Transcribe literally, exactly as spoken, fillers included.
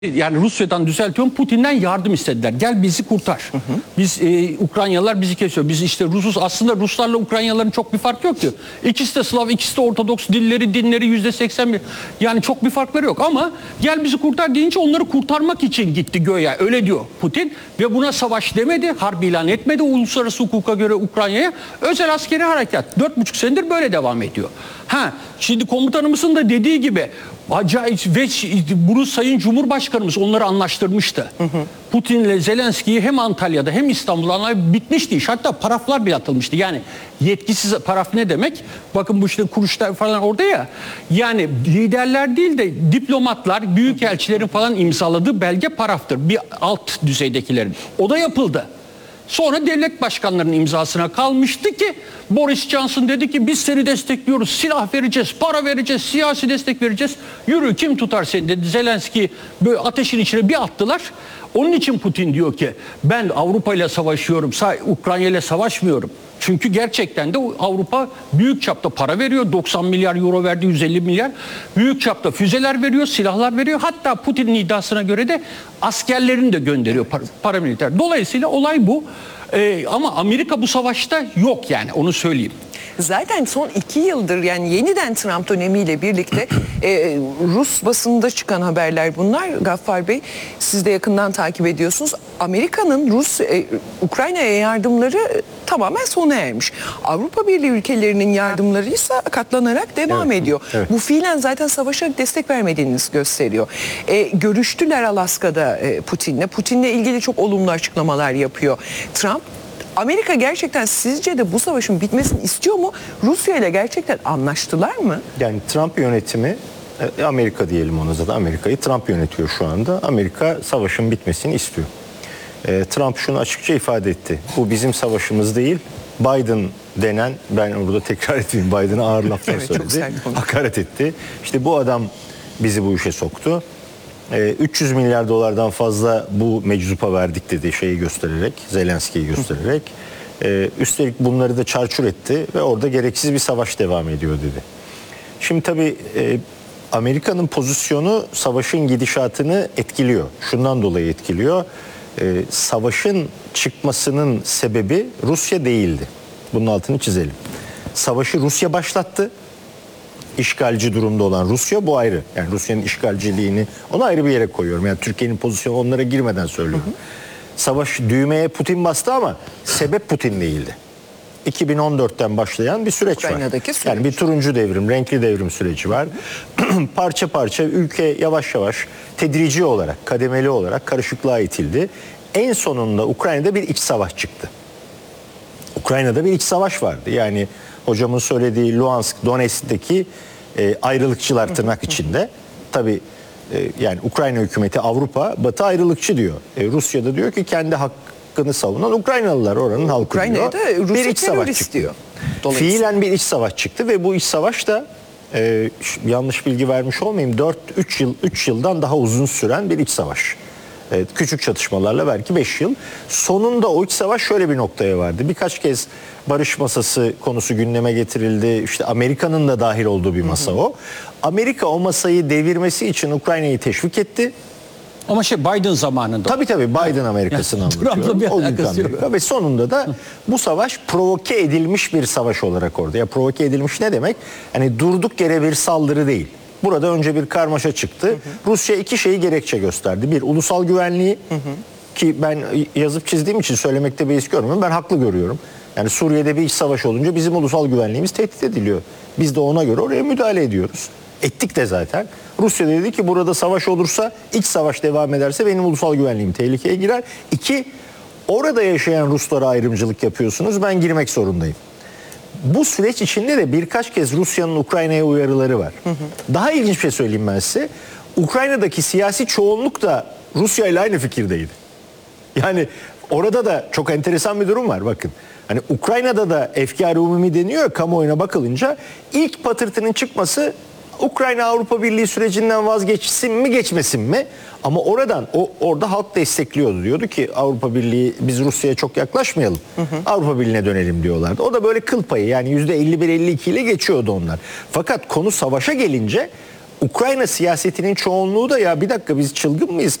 Yani Rusya'dan düzeltiyorum, Putin'den yardım istediler. Gel bizi kurtar. Hı hı. Biz e, Ukraynalılar bizi kesiyor. Biz işte Rusuz. Aslında Ruslarla Ukraynalıların çok bir fark yok ki. İkisi de Slav, ikisi de Ortodoks, dilleri, dinleri yüzde seksen bir. Yani çok bir farkları yok ama gel bizi kurtar deyince onları kurtarmak için gitti göğe. Öyle diyor Putin. Ve buna savaş demedi, harp ilan etmedi uluslararası hukuka göre Ukrayna'ya. Özel askeri harekat. Dört buçuk senedir böyle devam ediyor. Ha, şimdi komutanımızın da dediği gibi acayip ve bunu Sayın Cumhurbaşkanımız onları anlaştırmıştı. Hı hı. Putin ile Zelenski'yi hem Antalya'da hem İstanbul'da bitmişti iş. Hatta paraflar bile atılmıştı. Yani yetkisiz paraf ne demek? Bakın bu işte kuruluşlar falan orada ya. Yani liderler değil de diplomatlar, büyükelçilerin falan imzaladığı belge paraftır. Bir alt düzeydekilerin. O da yapıldı. Sonra devlet başkanlarının imzasına kalmıştı ki Boris Johnson dedi ki biz seni destekliyoruz, silah vereceğiz, para vereceğiz, siyasi destek vereceğiz. Yürü kim tutar seni dedi. Zelenski böyle ateşin içine bir attılar. Onun için Putin diyor ki ben Avrupa ile savaşıyorum, Ukrayna ile savaşmıyorum. Çünkü gerçekten de Avrupa büyük çapta para veriyor. doksan milyar euro verdi, yüz elli milyar. Büyük çapta füzeler veriyor, silahlar veriyor. Hatta Putin'in iddiasına göre de askerlerini de gönderiyor paramiliter. Dolayısıyla olay bu. Ee, ama Amerika bu savaşta yok yani onu söyleyeyim. Zaten son iki yıldır yani yeniden Trump dönemiyle birlikte e, Rus basınında çıkan haberler bunlar. Gaffar Bey siz de yakından takip ediyorsunuz. Amerika'nın Rus e, Ukrayna'ya yardımları tamamen sona ermiş. Avrupa Birliği ülkelerinin yardımları ise katlanarak devam evet, ediyor. Evet. Bu fiilen zaten savaşa destek vermediğinizi gösteriyor. E, görüştüler Alaska'da e, Putin'le. Putin'le ilgili çok olumlu açıklamalar yapıyor Trump. Amerika gerçekten sizce de bu savaşın bitmesini istiyor mu? Rusya ile gerçekten anlaştılar mı? Yani Trump yönetimi, Amerika diyelim ona zaten, Amerika'yı Trump yönetiyor şu anda. Amerika savaşın bitmesini istiyor. Trump şunu açıkça ifade etti. Bu bizim savaşımız değil. Biden denen, ben orada tekrar edeyim, Biden'a ağır laflar evet, söyledi. Hakaret etti. İşte bu adam bizi bu işe soktu. üç yüz milyar dolardan fazla bu meczupa verdik dedi şeyi göstererek, Zelenski'yi göstererek. Üstelik bunları da çarçur etti ve orada gereksiz bir savaş devam ediyor dedi. Şimdi tabii Amerika'nın pozisyonu savaşın gidişatını etkiliyor. Şundan dolayı etkiliyor. Savaşın çıkmasının sebebi Rusya değildi. Bunun altını çizelim. Savaşı Rusya başlattı. İşgalci durumda olan Rusya, bu ayrı. Yani Rusya'nın işgalciliğini ona ayrı bir yere koyuyorum. Yani Türkiye'nin pozisyonu onlara girmeden söylüyorum. Hı hı. Savaş düğmeye Putin bastı ama sebep Putin değildi. iki bin on dörtten başlayan bir süreç var. Süreç. Yani bir turuncu devrim, renkli devrim süreci var. Parça parça ülke yavaş yavaş tedrici olarak, kademeli olarak karışıklığa itildi. En sonunda Ukrayna'da bir iç savaş çıktı. Ukrayna'da bir iç savaş vardı. Yani hocamın söylediği Luhansk, Donetsk'teki e, ayrılıkçılar tırnak içinde. Tabii e, yani Ukrayna hükümeti Avrupa, Batı ayrılıkçı diyor. E, Rusya da diyor ki kendi hakkını savunan Ukraynalılar oranın halkı Ukrayna'da diyor. Rusya bir iç savaş çıktı. Diyor. Fiilen bir iç savaş çıktı ve bu iç savaş da e, yanlış bilgi vermiş olmayayım, dört üç yıl üç yıldan daha uzun süren bir iç savaş. Evet, küçük çatışmalarla belki beş yıl. Sonunda o iç savaş şöyle bir noktaya vardı. Birkaç kez barış masası konusu gündeme getirildi. İşte Amerika'nın da dahil olduğu bir masa o. Amerika o masayı devirmesi için Ukrayna'yı teşvik etti. Ama şey Biden zamanında. Tabii tabii Biden Amerika'sını anlatıyorum. O günkü Amerika. Ve sonunda da bu savaş provoke edilmiş bir savaş olarak orada. Ya provoke edilmiş ne demek? Hani durduk yere bir saldırı değil. Burada önce bir karmaşa çıktı. Hı hı. Rusya iki şeyi gerekçe gösterdi. Bir, ulusal güvenliği, hı hı. ki ben yazıp çizdiğim için söylemekte beis görmüyorum. Ben haklı görüyorum. Yani Suriye'de bir iç savaş olunca bizim ulusal güvenliğimiz tehdit ediliyor. Biz de ona göre oraya müdahale ediyoruz. Ettik de zaten. Rusya dedi ki burada savaş olursa, iç savaş devam ederse benim ulusal güvenliğim tehlikeye girer. İki, orada yaşayan Ruslara ayrımcılık yapıyorsunuz. Ben girmek zorundayım. Bu süreç içinde de birkaç kez Rusya'nın Ukrayna'ya uyarıları var. Hı hı. Daha ilginç bir şey söyleyeyim ben size. Ukrayna'daki siyasi çoğunluk da Rusya ile aynı fikirdeydi. Yani orada da çok enteresan bir durum var bakın. Hani Ukrayna'da da efkar-ı umumi deniyor ya, kamuoyuna bakılınca ilk patırtının çıkması Ukrayna Avrupa Birliği sürecinden vazgeçsin mi geçmesin mi? Ama oradan o orada halk destekliyordu. Diyordu ki Avrupa Birliği, biz Rusya'ya çok yaklaşmayalım. Hı hı. Avrupa Birliği'ne dönelim diyorlardı. O da böyle kıl payı, yani yüzde elli bir elli iki ile geçiyordu onlar. Fakat konu savaşa gelince Ukrayna siyasetinin çoğunluğu da ya bir dakika biz çılgın mıyız?